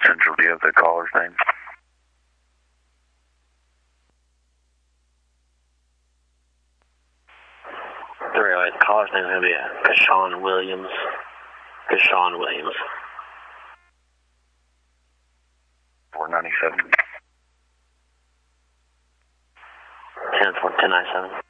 Central, do you have the caller's name? The caller's name is going to be Kashawn Williams. Kashawn Williams. 497. 10-4, 1097.